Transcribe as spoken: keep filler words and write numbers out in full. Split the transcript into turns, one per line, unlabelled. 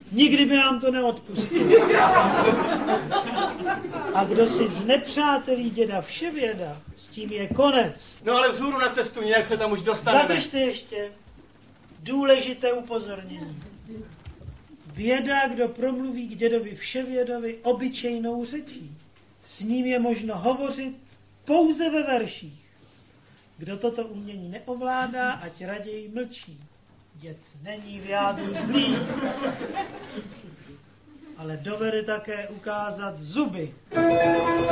Nikdy by nám to neodpustil. A kdo si znepřátelí děda Vševěda, s tím je konec.
No ale vzhůru na cestu, nějak se tam už dostaneme.
Zadržte ještě důležité upozornění. Běda, kdo promluví k dědovi Vševědovi obyčejnou řečí. S ním je možno hovořit pouze ve verších. Kdo toto umění neovládá, ať raději mlčí. Děd není v jádru zlý, ale dovede také ukázat zuby.